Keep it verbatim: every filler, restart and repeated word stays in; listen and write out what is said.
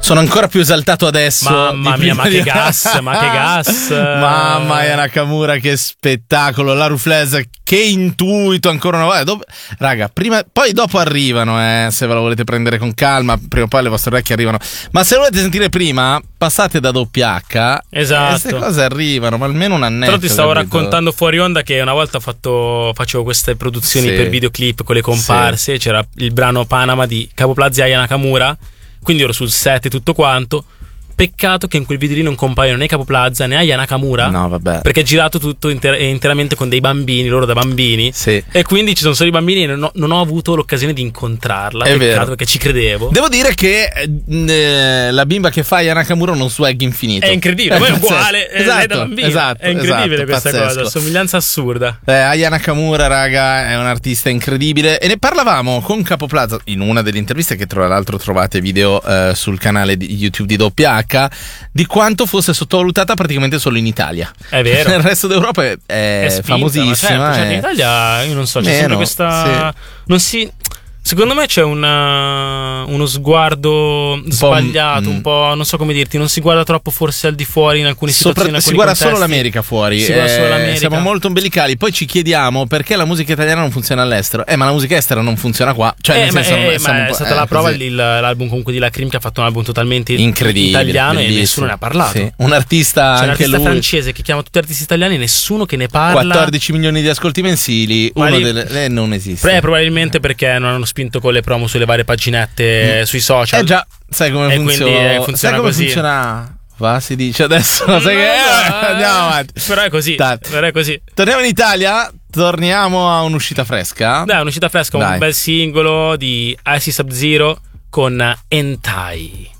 sono ancora più esaltato adesso. Mamma mia, ma che gas, ma che gas. Mamma mia, Nakamura, che spettacolo. La Ruflez, che intuito ancora una volta. Dop- Raga, prima, poi dopo arrivano, eh, se ve la volete prendere con calma, prima o poi le vostre orecchie arrivano. Ma se volete sentire prima, passate da W H. Esatto. Queste cose arrivano, ma almeno un annetto. Però ti stavo capito? raccontando fuori onda che una volta ho fatto, facevo queste produzioni Sì. per videoclip con le comparse. Sì. C'era il brano Panama di Capo Plaza e Aya Nakamura. Quindi ero sul set e tutto quanto. Peccato che in quel video lì non compaiono né Capo Plaza né Aya Nakamura. No, vabbè. Perché è girato tutto inter- interamente con dei bambini, loro da bambini. Sì. E quindi ci sono solo i bambini e non ho, non ho avuto l'occasione di incontrarla. È Peccato vero. perché ci credevo. Devo dire che eh, la bimba che fa Aya Nakamura ha uno swag infinito. È incredibile, poi è uguale, eh, esatto, lei da bambina. esatto, È incredibile esatto, questa pazzesco. cosa, somiglianza assurda. Eh, Aya Nakamura, raga, è un artista incredibile. E ne parlavamo con Capo Plaza in una delle interviste, che tra l'altro trovate video eh, sul canale di YouTube di W H, di quanto fosse sottovalutata praticamente solo in Italia. È vero. Nel resto d'Europa è, è, È spinta, famosissima. ma certo, cioè, è- in Italia io non so, c'è Meno, sempre questa sì. non si secondo me c'è una, uno sguardo sbagliato, mm. un po', non so come dirti, non si guarda troppo forse al di fuori in alcune Sopra- situazioni, in si alcuni guarda contesti. solo l'America fuori. Si guarda solo Eh, l'America. siamo molto ombelicali. Poi ci chiediamo perché la musica italiana non funziona all'estero. Eh, ma la musica estera non funziona qua. Cioè, Eh, nel ma, senso, eh, siamo ma un è po'- stata eh, la prova così. il- l'album comunque di La Cream, che ha fatto un album totalmente Incredibile, italiano bellissimo. e nessuno ne ha parlato. Sì. Un artista, C'è un anche artista lui, francese che chiama tutti gli artisti italiani, nessuno che ne parla. quattordici milioni di ascolti mensili. Ma Uno lì- delle eh, non esiste. Eh, probabilmente perché non hanno spinto con le promo sulle varie paginette sui social. Eh già, sai come E quindi, funziona? eh, funziona sai come così. funziona? Va, si dice adesso. Non sai lo che so, eh, andiamo avanti. Però è così. Dai. Però è così. Torniamo in Italia. Torniamo a un'uscita fresca. Dai, un'uscita fresca, Dai. un bel singolo di Icy Sub-Zero con Entai.